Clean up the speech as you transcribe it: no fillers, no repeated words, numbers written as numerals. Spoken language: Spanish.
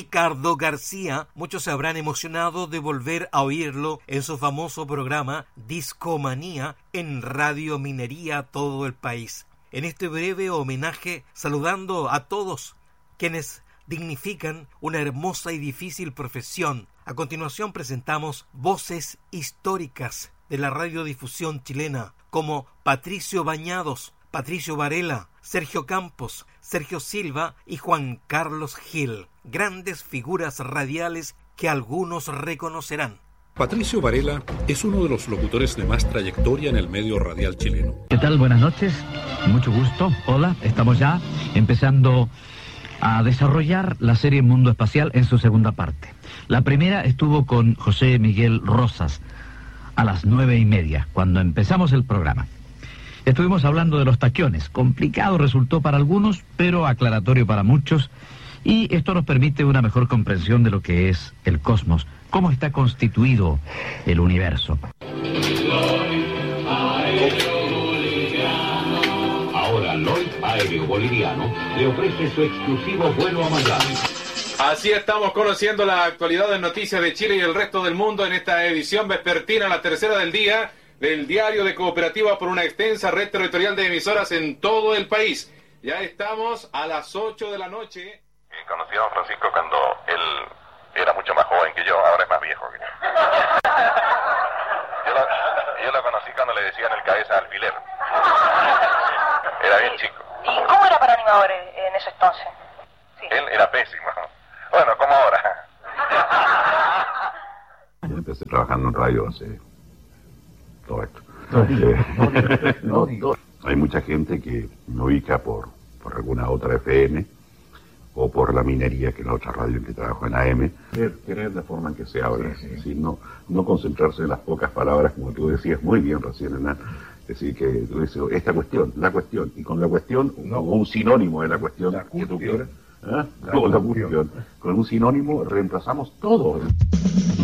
Ricardo García, muchos se habrán emocionado de volver a oírlo en su famoso programa Discomanía en Radio Minería Todo el País. En este breve homenaje, saludando a todos quienes dignifican una hermosa y difícil profesión. A continuación presentamos voces históricas de la radiodifusión chilena, como Patricio Bañados, Patricio Varela, Sergio Campos, Sergio Silva y Juan Carlos Gil, grandes figuras radiales que algunos reconocerán. Patricio Varela es uno de los locutores de más trayectoria en el medio radial chileno. ¿Qué tal? Buenas noches, mucho gusto. Hola, estamos ya empezando a desarrollar la serie Mundo Espacial en su segunda parte. La primera estuvo con José Miguel Rosas a las 9:30, cuando empezamos el programa. Estuvimos hablando de los taquiones. Complicado resultó para algunos, pero aclaratorio para muchos, y esto nos permite una mejor comprensión de lo que es el cosmos, cómo está constituido el universo. Ahora Lloyd Aéreo Boliviano le ofrece su exclusivo vuelo a Miami. Así estamos conociendo la actualidad de noticias de Chile y el resto del mundo en esta edición vespertina, la tercera del día, del Diario de Cooperativa por una extensa red territorial de emisoras en todo el país. Ya estamos a las 8 de la noche. Conocí a don Francisco cuando él era mucho más joven que yo, ahora es más viejo que yo. Yo lo conocí cuando le decían el cabeza de alfiler. Era bien chico. ¿Y cómo era para animadores en ese entonces? Sí. Él era pésimo. Bueno, como ahora. Yo empecé trabajando en radio hace todo esto. Hay mucha gente que me ubica por alguna otra FM o por la minería, que es la otra radio en que trabajo en AM. Querer la forma en que se habla, sí. No concentrarse en las pocas palabras, como tú decías muy bien recién, Hernán. Es decir, que tú dices, esta cuestión, la cuestión, y con la cuestión, un sinónimo de la cuestión que tú quieras. ¿Ah? La cuestión. Con un sinónimo reemplazamos todo.